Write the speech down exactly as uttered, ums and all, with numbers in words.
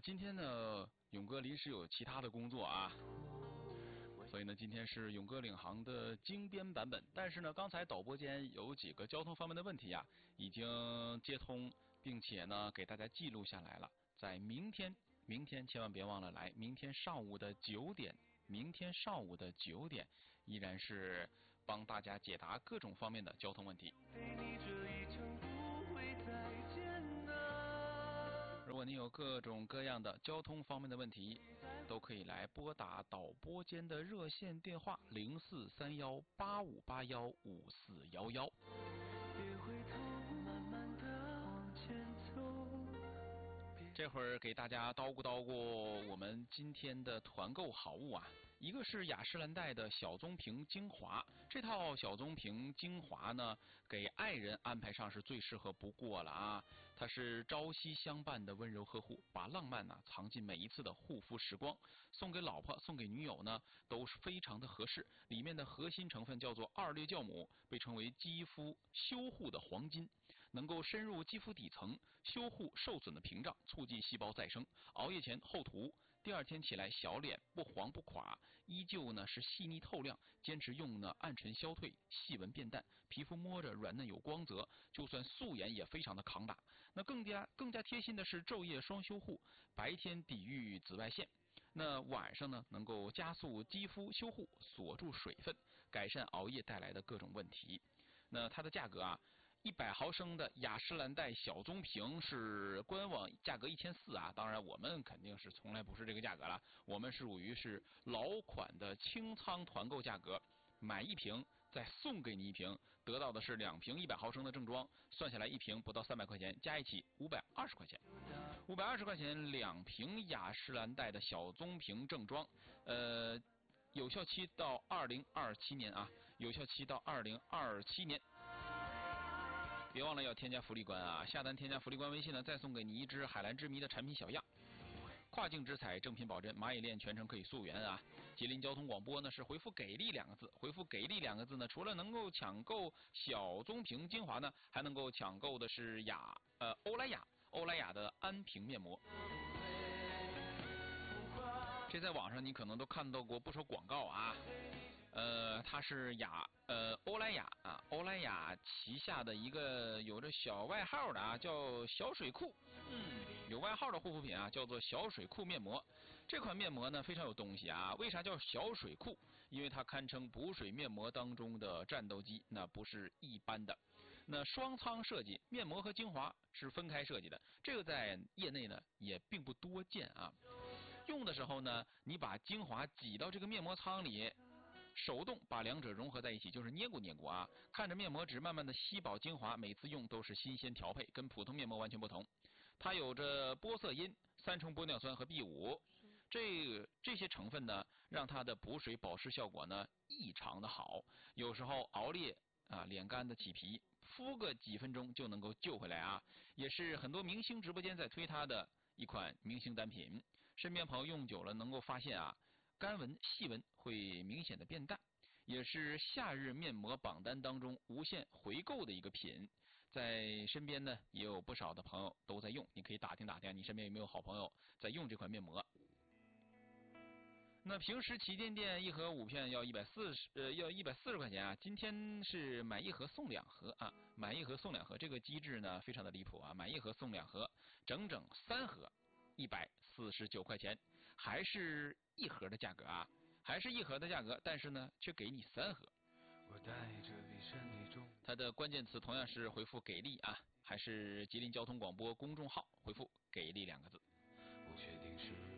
今天呢，勇哥临时有其他的工作啊，所以呢，今天是勇哥领航的精编版本。但是呢，刚才导播间有几个交通方面的问题啊，已经接通，并且呢，给大家记录下来了。在明天，明天千万别忘了来，明天上午的九点。明天上午的九点，依然是帮大家解答各种方面的交通问题。如果你有各种各样的交通方面的问题，都可以来拨打导播间的热线电话零四三幺八五八幺五四幺幺。别回头，慢慢地往前走。这会儿给大家叨咕叨咕我们今天的团购好物啊，一个是雅诗兰黛的小棕瓶精华，这套小棕瓶精华呢，给爱人安排上是最适合不过了啊！它是朝夕相伴的温柔呵护，把浪漫呢藏进每一次的护肤时光，送给老婆、送给女友呢都是非常的合适。里面的核心成分叫做二裂酵母，被称为肌肤修护的黄金，能够深入肌肤底层，修护受损的屏障，促进细胞再生。熬夜前后涂，第二天起来小脸不黄不垮，依旧呢是细腻透亮。坚持用呢，暗沉消退，细纹变淡，皮肤摸着软嫩有光泽，就算素颜也非常的抗打。那更加更加贴心的是昼夜双修护，白天抵御紫外线，那晚上呢能够加速肌肤修护，锁住水分，改善熬夜带来的各种问题。那它的价格啊，一百毫升的雅诗兰黛小棕瓶是官网价格一千四啊，当然我们肯定是从来不是这个价格了，我们是属于是老款的清仓团购价格，买一瓶再送给你一瓶，得到的是两瓶一百毫升的正装，算下来一瓶不到三百块钱，加一起五百二十块钱，五百二十块钱两瓶雅诗兰黛的小棕瓶正装，呃。有效期到二零二七年啊，有效期到二零二七年。别忘了要添加福利官啊！下单添加福利官微信呢，再送给你一支海蓝之谜的产品小样。跨境直采，正品保真，蚂蚁链全程可以溯源啊！吉林交通广播呢是回复“给力”两个字，回复“给力”两个字呢，除了能够抢购小棕瓶精华呢，还能够抢购的是雅呃欧莱雅欧莱雅的安瓶面膜。这在网上你可能都看到过不少广告啊，呃，它是雅呃欧莱雅啊，欧莱雅旗下的一个有着小外号的啊，叫小水库，嗯，有外号的护肤品啊，叫做小水库面膜。这款面膜呢非常有东西啊，为啥叫小水库？因为它堪称补水面膜当中的战斗机，那不是一般的。那双仓设计，面膜和精华是分开设计的，这个在业内呢也并不多见啊。用的时候呢，你把精华挤到这个面膜仓里，手动把两者融合在一起，就是捏咕捏咕啊，看着面膜纸慢慢的吸饱精华，每次用都是新鲜调配，跟普通面膜完全不同。它有着玻色因、三重玻尿酸和 B 五，这这些成分呢，让它的补水保湿效果呢异常的好。有时候熬夜啊，脸干的起皮，敷个几分钟就能够救回来啊，也是很多明星直播间在推它的一款明星单品。身边朋友用久了能够发现啊，干纹细纹会明显的变淡，也是夏日面膜榜单当中无限回购的一个品。在身边呢也有不少的朋友都在用，你可以打听打听你身边有没有好朋友在用这款面膜。那平时旗舰店一盒五片要一百四十呃要一百四十块钱啊，今天是买一盒送两盒啊，买一盒送两盒，这个机制呢非常的离谱啊，买一盒送两盒，整整三盒，一百四十九块钱，还是一盒的价格啊，还是一盒的价格，但是呢却给你三盒。我带着离山的中，它的关键词同样是回复给力啊，还是吉林交通广播公众号回复给力两个字。不确定是